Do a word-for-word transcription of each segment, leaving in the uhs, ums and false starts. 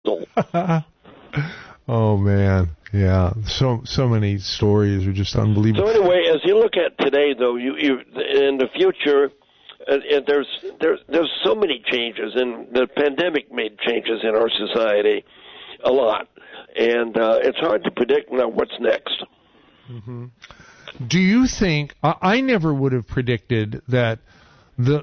Oh, man. Yeah. So so many stories are just unbelievable. So anyway, as you look at today, though, you, you in the future, uh, there's, there's, there's so many changes, and the pandemic made changes in our society a lot. And uh, it's hard to predict now what's next. Mm-hmm. Do you think, I, I never would have predicted that the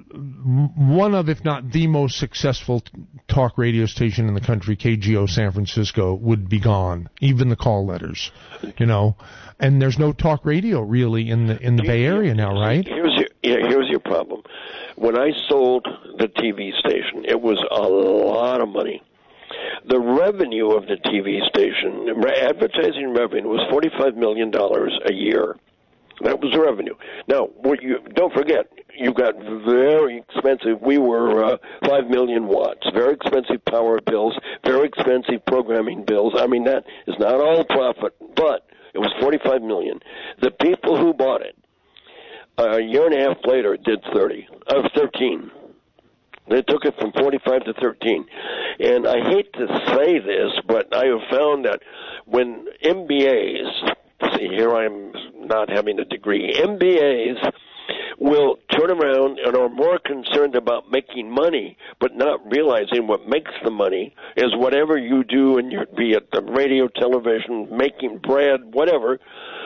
one of, if not the most successful talk radio station in the country, K G O San Francisco, would be gone. Even the call letters, you know. And there's no talk radio really in the in the Bay Area now, right? Here's your, yeah, here's your problem. When I sold the T V station, it was a lot of money. The revenue of the T V station, advertising revenue, was forty-five million dollars a year. That was the revenue. Now, what you don't forget, you got very expensive. We were uh, five million watts, very expensive power bills, very expensive programming bills. I mean, that is not all profit, but it was forty-five million. The people who bought it, uh, a year and a half later, did thirty, uh, thirteen. They took it from forty-five to thirteen. And I hate to say this, but I have found that when M B As, see, here I'm not having a degree, M B As will turn around and are more concerned about making money, but not realizing what makes the money is whatever you do, and you be it the radio, television, making bread, whatever,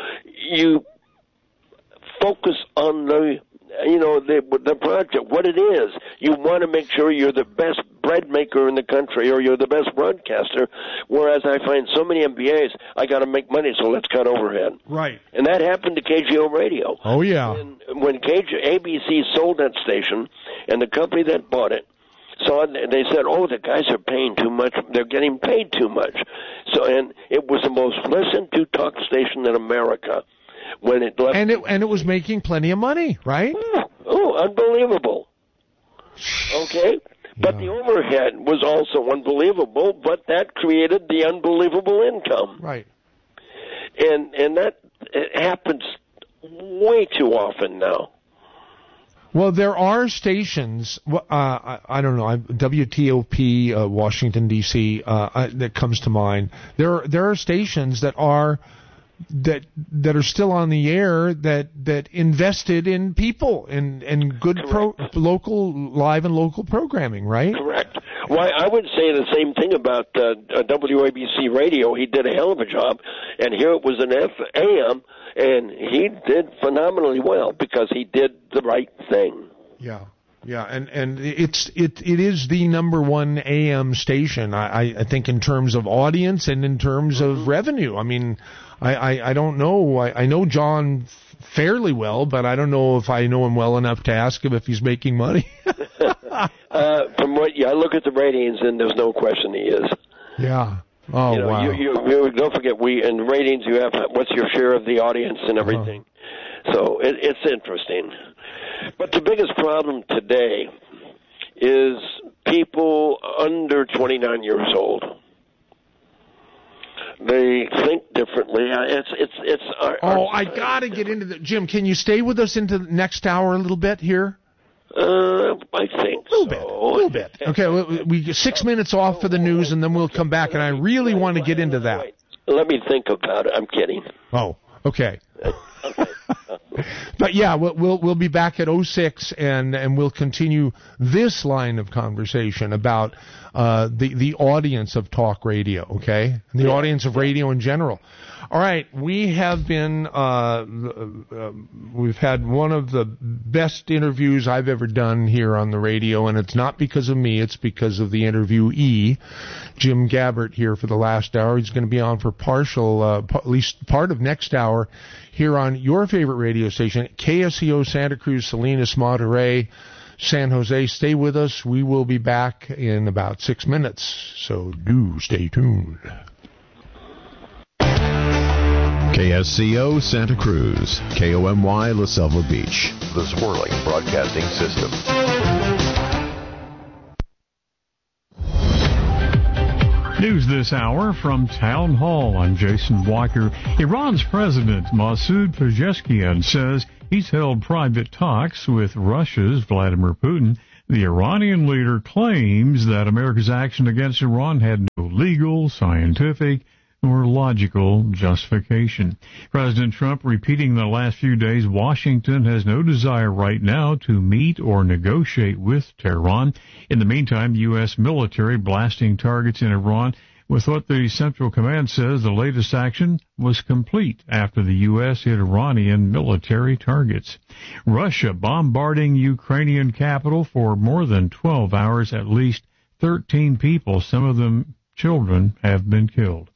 you focus on the you know, the, the project, what it is. You want to make sure you're the best bread maker in the country or you're the best broadcaster, whereas I find so many M B As, I got to make money, so let's cut overhead. Right. And that happened to K G O Radio. Oh, yeah. And when K G O, A B C sold that station, and the company that bought it, so they said, oh, the guys are paying too much. They're getting paid too much. So, and it was the most listened to talk station in America. When it left, and it and it was making plenty of money, right? Oh, oh unbelievable. Okay, but yeah. The overhead was also unbelievable, but that created the unbelievable income. Right. And and that it happens way too often now. Well, there are stations, uh, I, I don't know, W T O P, uh, Washington, D C, uh, that comes to mind. There, there are stations that are that that are still on the air that that invested in people and and good pro, local live and local programming, right? Correct. Well, I would say the same thing about uh, W A B C Radio. He did a hell of a job, and here it was an F A M, and he did phenomenally well because he did the right thing. Yeah. Yeah, and, and it's it it is the number one A M station, I, I think, in terms of audience and in terms of revenue. I mean, I, I, I don't know. I, I know John fairly well, but I don't know if I know him well enough to ask him if he's making money. uh, from what yeah, I look at the ratings, and there's no question he is. Yeah. Oh, you know, wow. You, you, you, don't forget, we in ratings, you have what's your share of the audience and everything. Uh-huh. So it, it's interesting. But the biggest problem today is people under twenty-nine years old. They think differently. It's it's it's. Our, oh, our I got to get into the Jim. Can you stay with us into the next hour a little bit here? Uh, I think a little so. bit, a little bit. Okay, we, we six minutes off for the news, and then we'll come back. And I really want to get into that. Wait, let me think about it. I'm kidding. Oh, okay. But yeah, we'll, we'll we'll be back at oh six, and and we'll continue this line of conversation about uh, the the audience of talk radio, okay, and the yeah. audience of radio in general. All right, we have been uh, uh, we've had one of the best interviews I've ever done here on the radio, and it's not because of me; it's because of the interviewee, Jim Gabbert, here for the last hour. He's going to be on for partial, uh, p- at least part of next hour, here on your favorite radio station, K S E O Santa Cruz, Salinas, Monterey, San Jose. Stay with us. We will be back in about six minutes, so do stay tuned. K S C O Santa Cruz, K O M Y La Selva Beach, the Swirling Broadcasting System. News this hour from Town Hall. I'm Jason Walker. Iran's President Masoud Pezeshkian says he's held private talks with Russia's Vladimir Putin. The Iranian leader claims that America's action against Iran had no legal, scientific, nor logical justification. President Trump repeating the last few days Washington has no desire right now to meet or negotiate with Tehran. In the meantime, U S military blasting targets in Iran with what the Central Command says the latest action was complete after the U S hit Iranian military targets. Russia bombarding Ukrainian capital for more than twelve hours. At least thirteen people, some of them children, have been killed.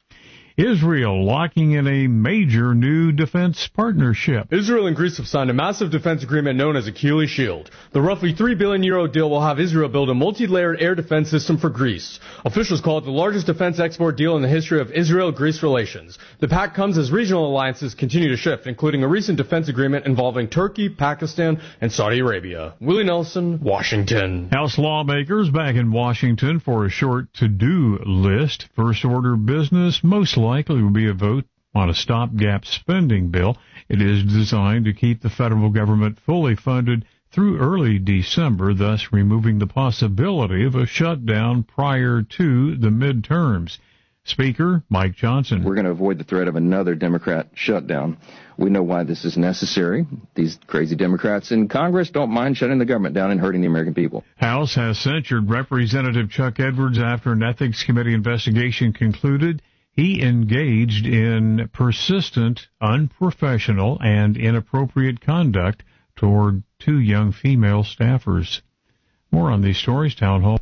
Israel locking in a major new defense partnership. Israel and Greece have signed a massive defense agreement known as Achilles Shield. The roughly three billion euro deal will have Israel build a multi-layered air defense system for Greece. Officials call it the largest defense export deal in the history of Israel-Greece relations. The pact comes as regional alliances continue to shift, including a recent defense agreement involving Turkey, Pakistan, and Saudi Arabia. Willie Nelson, Washington. House lawmakers back in Washington for a short to-do list. First order business, most likely will be a vote on a stopgap spending bill. It is designed to keep the federal government fully funded through early December, thus removing the possibility of a shutdown prior to the midterms. Speaker Mike Johnson. We're going to avoid the threat of another Democrat shutdown. We know why this is necessary. These crazy Democrats in Congress don't mind shutting the government down and hurting the American people. House has censured Representative Chuck Edwards after an Ethics Committee investigation concluded he engaged in persistent, unprofessional, and inappropriate conduct toward two young female staffers. More on these stories, Town Hall.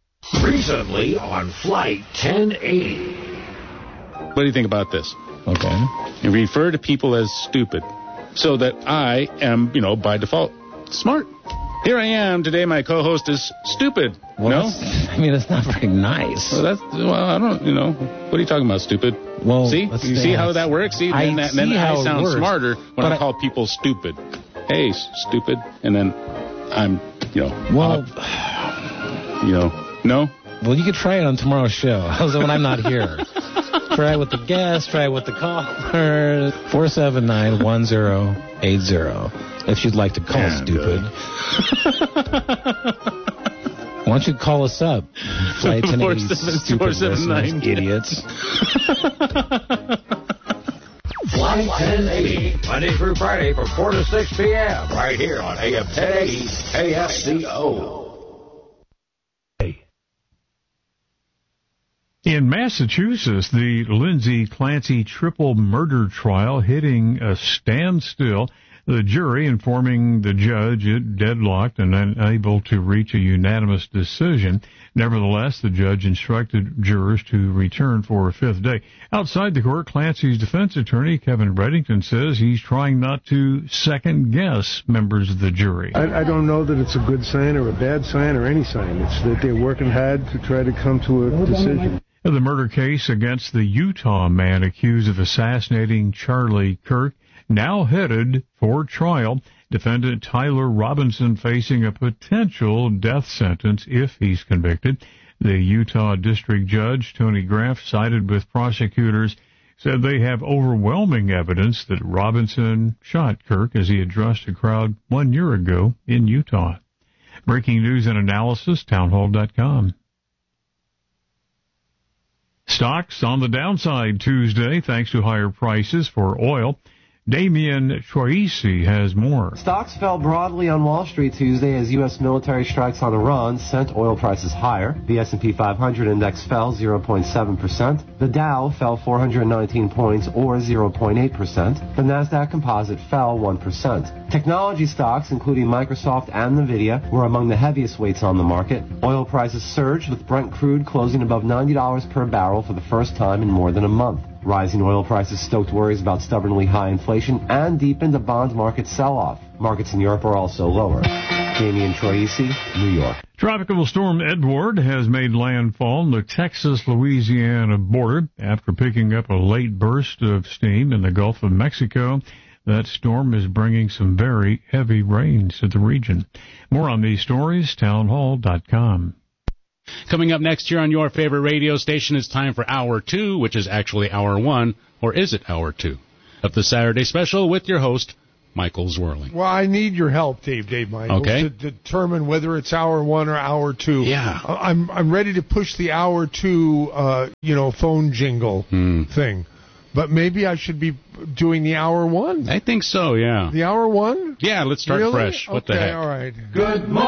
Recently on Flight ten eighty. What do you think about this? Okay. You refer to people as stupid, so that I am, you know, by default, smart. Here I am today. My co-host is stupid. Well, no, I mean it's not very nice. Well, that's well, I don't, you know, what are you talking about, stupid? Well, see, you see how that works. See, I then, that, see then how I sound it works, smarter when I, I call people stupid. Hey, stupid, and then I'm, you know, well, uh, you know, no. Well, you could try it on tomorrow's show. How's it when I'm not here? Try it with the guest. Try it with the caller. Four seven nine one zero eight zero. If you'd like to call, yeah, stupid. Why don't you call us up? Flight ten eighty, stupid listeners, idiots. Flight ten eighty, Monday through Friday from four to six p.m. right here on A M ten eighty K S C O. In Massachusetts, the Lindsay Clancy triple murder trial hitting a standstill. The jury informing the judge it deadlocked and unable to reach a unanimous decision. Nevertheless, the judge instructed jurors to return for a fifth day. Outside the court, Clancy's defense attorney, Kevin Reddington, says he's trying not to second-guess members of the jury. I, I don't know that it's a good sign or a bad sign or any sign. It's that they're working hard to try to come to a decision. The murder case against the Utah man accused of assassinating Charlie Kirk now headed for trial. Defendant Tyler Robinson facing a potential death sentence if he's convicted. The Utah District Judge, Tony Graff, sided with prosecutors, said they have overwhelming evidence that Robinson shot Kirk as he addressed a crowd one year ago in Utah. Breaking news and analysis, townhall dot com. Stocks on the downside Tuesday thanks to higher prices for oil. Damian Troisi has more. Stocks fell broadly on Wall Street Tuesday as U S military strikes on Iran sent oil prices higher. The S and P five hundred index fell zero point seven percent. The Dow fell four hundred nineteen points or zero point eight percent. The Nasdaq Composite fell one percent. Technology stocks, including Microsoft and Nvidia, were among the heaviest weights on the market. Oil prices surged with Brent crude closing above ninety dollars per barrel for the first time in more than a month. Rising oil prices stoked worries about stubbornly high inflation and deepened a bond market sell-off. Markets in Europe are also lower. Damian Troisi, New York. Tropical storm Edward has made landfall on the Texas-Louisiana border after picking up a late burst of steam in the Gulf of Mexico. That storm is bringing some very heavy rains to the region. More on these stories, townhall dot com. Coming up next here on your favorite radio station, it's time for Hour two, which is actually Hour one, or is it Hour two, of the Saturday Special with your host, Michael Zwirling. Well, I need your help, Dave, Dave Michaels, Okay. to determine whether it's hour one or hour two. Yeah. I'm I'm ready to push the hour two, uh, you know, phone jingle Hmm. thing, but maybe I should be doing the hour one. I think so, yeah. The hour one? Yeah, let's start Really? fresh. What okay, the heck? all right. Good morning.